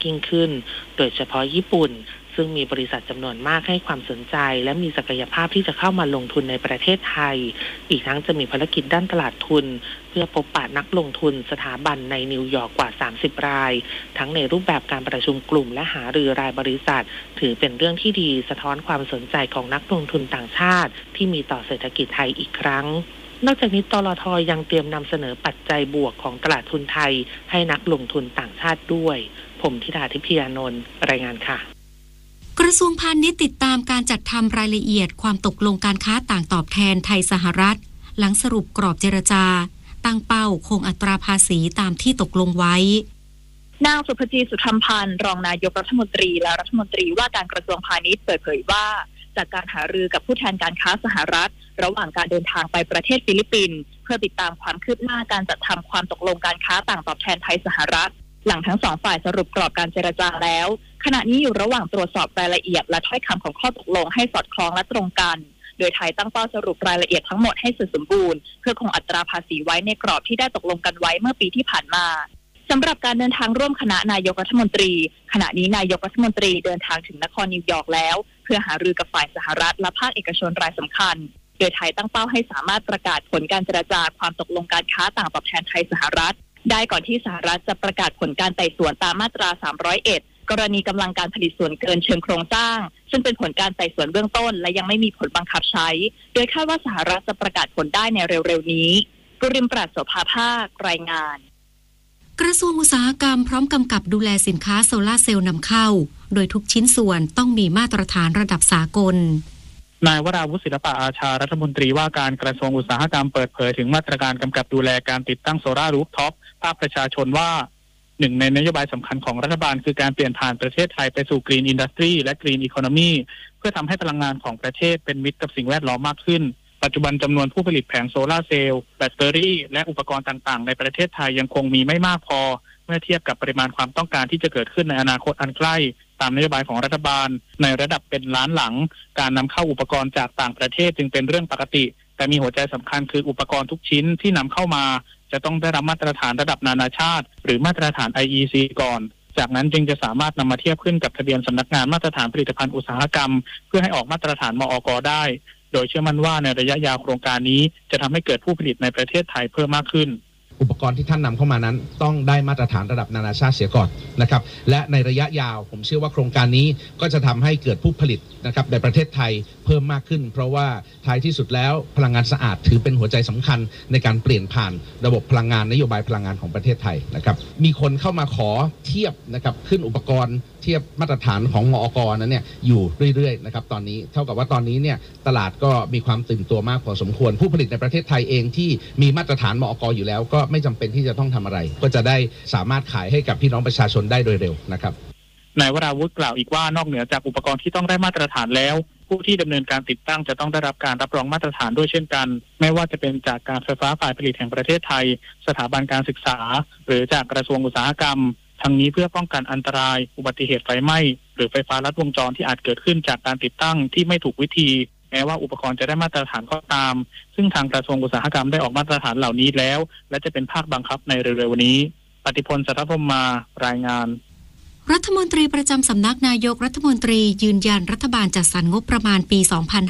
ยิ่งขึ้นโดยเฉพาะญี่ปุ่นซึ่งมีบริษัทจำนวนมากให้ความสนใจและมีศักยภาพที่จะเข้ามาลงทุนในประเทศไทยอีกทั้งจะมีภารกิจด้านตลาดทุนเพื่อพบปะนักลงทุนสถาบันในนิวยอร์กกว่า30รายทั้งในรูปแบบการประชุมกลุ่มและหารือรายบริษัทถือเป็นเรื่องที่ดีสะท้อนความสนใจของนักลงทุนต่างชาติที่มีต่อเศรษฐกิจไทยอีกครั้งนอกจากนี้ตลท.ยังเตรียมนำเสนอปัจจัยบวกของตลาดทุนไทยให้นักลงทุนต่างชาติด้วยผมธิดาทิพยานนท์รายงานค่ะกระทรวงพาณิชย์ติดตามการจัดทำรายละเอียดความตกลงการค้าต่างตอบแทนไทยสหรัฐหลังสรุปกรอบเจรจาตั้งเป้าคงอัตราภาษีตามที่ตกลงไว้นางสุภจีสุธรรมพันธ์รองนายกรัฐมนตรีและรัฐมนตรีว่าการกระทรวงพาณิชย์เปิดเผยว่าจากการหารือกับผู้แทนการค้าสหรัฐระหว่างการเดินทางไปประเทศฟิลิปปินส์เพื่อติดตามความคืบหน้าการจัดทำความตกลงการค้าต่างตอบแทนไทยสหรัฐหลังทั้งสองฝ่ายสรุปกรอบการเจรจาแล้วขณะนี้อยู่ระหว่างตรวจสอบรายละเอียดและถ้อยคำของข้อตกลงให้สอดคล้องและตรงกันโดยไทยตั้งเป้าสรุปรายละเอียดทั้งหมดให้เสร็จสมบูรณ์เพื่อคงอัตราภาษีไว้ในกรอบที่ได้ตกลงกันไว้เมื่อปีที่ผ่านมาสำหรับการเดินทางร่วมคณะนายกรัฐมนตรีขณะนี้นายกรัฐมนตรีเดินทางถึงนครนิวยอร์กแล้วเพื่อหารือกับฝ่ายสหรัฐและภาคเอกชนรายสำคัญโดยไทยตั้งเป้าให้สามารถประกาศผลการเจรจาความตกลงการค้าต่างตอบแทนไทยสหรัฐได้ก่อนที่สหรัฐจะประกาศผลการไต่สวนตามมาตรา301กรณีกำลังการผลิตส่วนเกินเชิงโครงสร้างซึ่งเป็นผลการไต่สวนเบื้องต้นและยังไม่มีผลบังคับใช้โดยคาดว่าสหรัฐจะประกาศผลได้ในเร็วๆนี้กุริมปราศโสภาภาครายงานกระทรวงอุตสาหกรรมพร้อมกำกับดูแลสินค้าโซลาร์เซลล์นำเข้าโดยทุกชิ้นส่วนต้องมีมาตรฐานระดับสากลนายวราวุฒิศิลปะอาชารัฐมนตรีว่าการกระทรวงอุตสาหกรรมเปิดเผยถึงมาตรการกำกับดูแลการติดตั้งโซลาร์รูฟท็อปภาคประชาชนว่าหนึ่งในนโยบายสำคัญของรัฐบาลคือการเปลี่ยนผ่านประเทศไทยไปสู่กรีนอินดัสทรีและกรีนอีโคโนมีเพื่อทำให้พลังงานของประเทศเป็นมิตรกับสิ่งแวดล้อมมากขึ้นปัจจุบันจำนวนผู้ผลิตแผงโซลาร์เซลล์แบตเตอรี่และอุปกรณ์ต่างๆในประเทศไทยยังคงมีไม่มากพอเมื่อเทียบกับปริมาณความต้องการที่จะเกิดขึ้นในอนาคตอันใกล้ตามนโยบายของรัฐบาลในระดับเป็นล้านหลังการนำเข้าอุปกรณ์จากต่างประเทศจึงเป็นเรื่องปกติแต่มีหัวใจสำคัญคืออุปกรณ์ทุกชิ้นที่นำเข้ามาจะต้องได้รับมาตรฐานระดับนานาชาติหรือมาตรฐาน IEC ก่อนจากนั้นจึงจะสามารถนำมาเทียบขึ้นกับทะเบียนสำนักงานมาตรฐานผลิตภัณฑ์อุตสาหกรรมเพื่อให้ออกมาตรฐานมอก.ได้โดยเชื่อมั่นว่าในระยะยาวโครงการนี้จะทำให้เกิดผู้ผลิตในประเทศไทยเพิ่มมากขึ้นอุปกรณ์ที่ท่านนำเข้ามานั้นต้องได้มาตรฐานระดับนานาชาติเสียก่อนนะครับและในระยะยาวผมเชื่อว่าโครงการนี้ก็จะทำให้เกิดผู้ผลิตนะครับในประเทศไทยเพิ่มมากขึ้นเพราะว่าท้ายที่สุดแล้วพลังงานสะอาดถือเป็นหัวใจสำคัญในการเปลี่ยนผ่านระบบพลังงานนโยบายพลังงานของประเทศไทยนะครับมีคนเข้ามาขอเทียบนะครับขึ้นอุปกรณ์เทียบมาตรฐานของมอก.นั้นเนี่ยอยู่เรื่อยๆนะครับตอนนี้เท่ากับว่าตอนนี้เนี่ยตลาดก็มีความตื่นตัวมากพอสมควรผู้ผลิตในประเทศไทยเองที่มีมาตรฐานมอก.อยู่แล้วก็ไม่จำเป็นที่จะต้องทำอะไรก็จะได้สามารถขายให้กับพี่น้องประชาชนได้โดยเร็วนะครับนายวราวุฒิกล่าวอีกว่านอกเหนือจากอุปกรณ์ที่ต้องได้มาตรฐานแล้วผู้ที่ดำเนินการติดตั้งจะต้องได้รับการรับรองมาตรฐานด้วยเช่นกันไม่ว่าจะเป็นจากการไฟฟ้าฝ่ายผลิตแห่งประเทศไทยสถาบันการศึกษาหรือจากกระทรวงอุตสาหกรรมทั้งนี้เพื่อป้องกันอันตรายอุบัติเหตุไฟไหม้หรือไฟฟ้าลัดวงจรที่อาจเกิดขึ้นจากการติดตั้งที่ไม่ถูกวิธีแม้ว่าอุปกรณ์จะได้มาตรฐานก็ตามซึ่งทางกระทรวงอุตสาหกรรมได้ออกมาตรฐานเหล่านี้แล้วและจะเป็นภาคบังคับในเร็วๆนี้ปฏิพล สัทธพรหมมารายงานรัฐมนตรีประจำสำนักนายกรัฐมนตรียืนยันรัฐบาลจัดสรรงบประมาณปี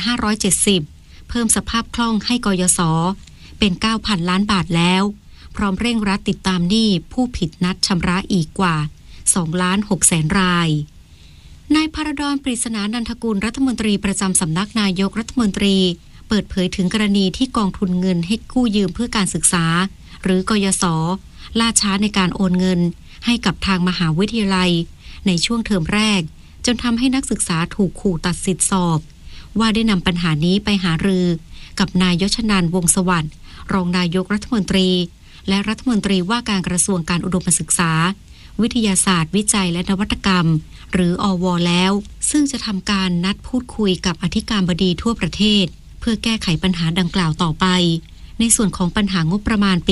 2570 เพิ่มสภาพคล่องให้กยศเป็น 9,000 ล้านบาทแล้วพร้อมเร่งรัดติดตามหนี้ผู้ผิดนัดชำระอีกกว่า 2,600,000 รายนายภารดร ปริศนานันทกุลรัฐมนตรีประจำสำนักนายกรัฐมนตรีเปิดเผยถึงกรณีที่กองทุนเงินให้กู้ยืมเพื่อการศึกษาหรือกยศล่าช้าในการโอนเงินให้กับทางมหาวิทยาลัยในช่วงเทอมแรกจนทำให้นักศึกษาถูกขู่ตัดสิทธิสอบว่าได้นำปัญหานี้ไปหารือกับนายยชนันท์วงศ์สวัสดิ์รองนายกรัฐมนตรีและรัฐมนตรีว่าการกระทรวงการอุดมศึกษาวิทยาศาสตร์วิจัยและนวัตกรรมหรืออว.แล้วซึ่งจะทำการนัดพูดคุยกับอธิการบดีทั่วประเทศเพื่อแก้ไขปัญหาดังกล่าวต่อไปในส่วนของปัญหางบประมาณปี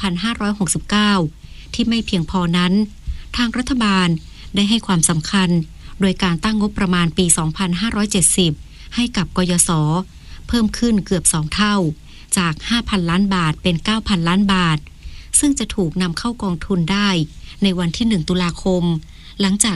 2569 ที่ไม่เพียงพอนั้นทางรัฐบาลได้ให้ความสำคัญโดยการตั้งงบประมาณปี 2570 ให้กับกยศเพิ่มขึ้นเกือบ2เท่าจาก 5,000 ล้านบาทเป็น 9,000 ล้านบาทซึ่งจะถูกนำเข้ากองทุนได้ในวันที่ 1 ตุลาคมหลังจาก